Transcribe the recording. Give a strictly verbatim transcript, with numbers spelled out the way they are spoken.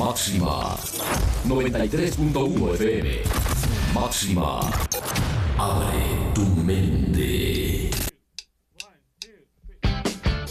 Máxima noventa y tres punto uno F M. Máxima. Abre tu mente.